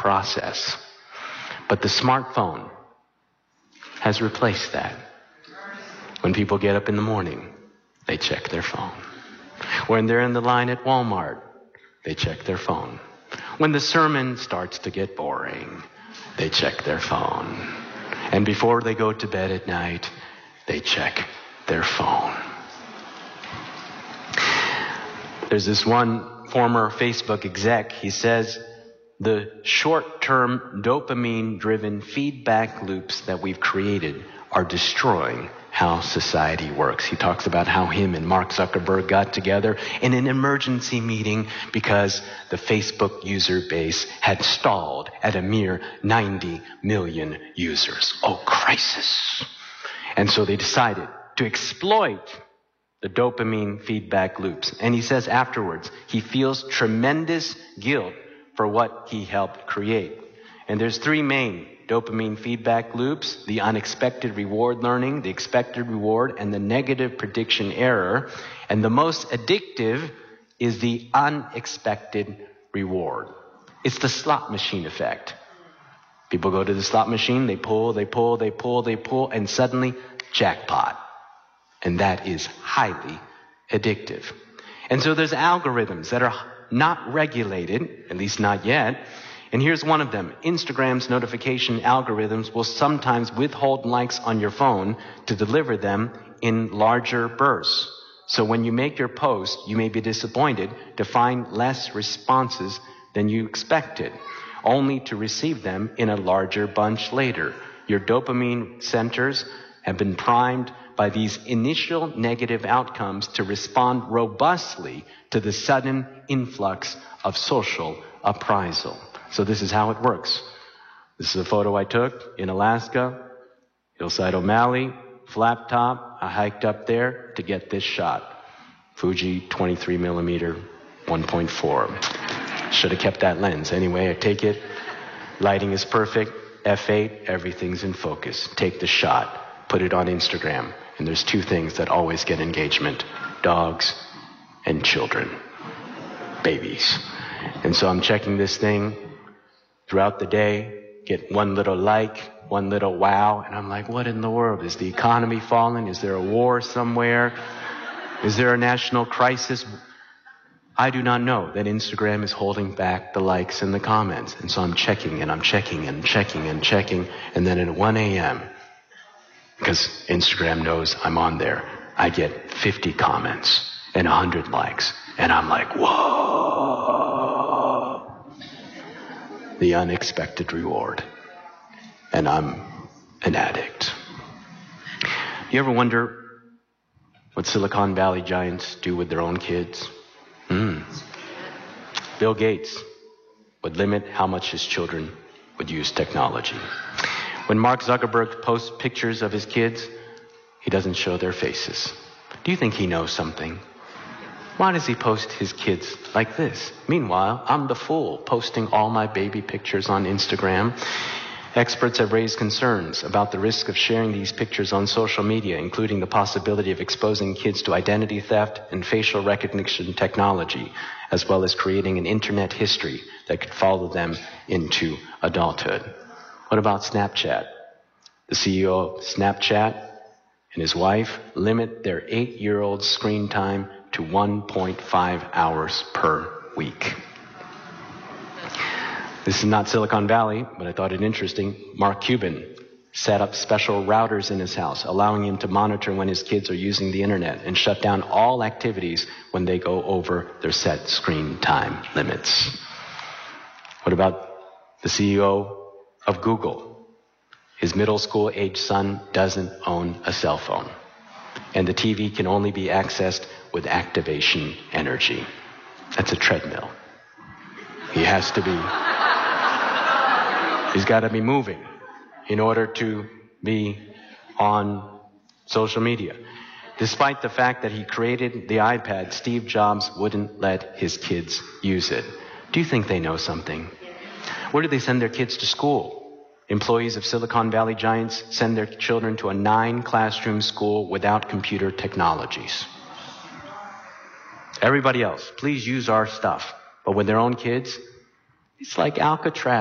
process. But the smartphone has replaced that. When people get up in the morning, they check their phone. When they're in the line at Walmart, they check their phone. When the sermon starts to get boring, they check their phone. And before they go to bed at night, they check their phone. There's this one former Facebook exec. He says the short-term dopamine-driven feedback loops that we've created are destroying how society works. He talks about how him and Mark Zuckerberg got together in an emergency meeting because the Facebook user base had stalled at a mere 90 million users. Oh, crisis. And so they decided to exploit the dopamine feedback loops. And he says afterwards, he feels tremendous guilt for what he helped create. And there's three main dopamine feedback loops: the unexpected reward learning, the expected reward, and the negative prediction error. And the most addictive is the unexpected reward. It's the slot machine effect. People go to the slot machine, they pull, and suddenly, jackpot. And that is highly addictive. And so there's algorithms that are not regulated, at least not yet. And here's one of them. Instagram's notification algorithms will sometimes withhold likes on your phone to deliver them in larger bursts. So when you make your post, you may be disappointed to find less responses than you expected, only to receive them in a larger bunch later. Your dopamine centers have been primed by these initial negative outcomes to respond robustly to the sudden influx of social appraisal. So this is how it works. This is a photo I took in Alaska, Hillside O'Malley, flat top. I hiked up there to get this shot. Fuji 23 millimeter 1.4. Should have kept that lens. Anyway, I take it. Lighting is perfect. F8, everything's in focus. Take the shot. Put it on Instagram. And there's two things that always get engagement: dogs and children. Babies. And so I'm checking this thing throughout the day, get one little like, one little wow, and I'm like, what in the world? Is the economy falling? Is there a war somewhere? Is there a national crisis? I do not know that Instagram is holding back the likes and the comments. And so I'm checking and I'm checking and checking and checking. And then at 1 a.m., because Instagram knows I'm on there, I get 50 comments and 100 likes. And I'm like, whoa! The unexpected reward. And I'm an addict. You ever wonder what Silicon Valley giants do with their own kids? Bill Gates would limit how much his children would use technology. When Mark Zuckerberg posts pictures of his kids, he doesn't show their faces. Do you think he knows something? Why does he post his kids like this? Meanwhile, I'm the fool posting all my baby pictures on Instagram. Experts have raised concerns about the risk of sharing these pictures on social media, including the possibility of exposing kids to identity theft and facial recognition technology, as well as creating an internet history that could follow them into adulthood. What about Snapchat? The CEO of Snapchat and his wife limit their 8-year-old screen time to 1.5 hours per week. This is not Silicon Valley, but I thought it interesting. Mark Cuban set up special routers in his house, allowing him to monitor when his kids are using the internet and shut down all activities when they go over their set screen time limits. What about the CEO of Google? His middle school age son doesn't own a cell phone, and the TV can only be accessed with activation energy. That's a treadmill. He has to be, he's got to be moving in order to be on social media. Despite the fact that he created the iPad, Steve Jobs wouldn't let his kids use it. Do you think they know something? Where do they send their kids to school? Employees of Silicon Valley giants send their children to a 9-classroom school without computer technologies. Everybody else, please use our stuff. But with their own kids, it's like Alcatraz.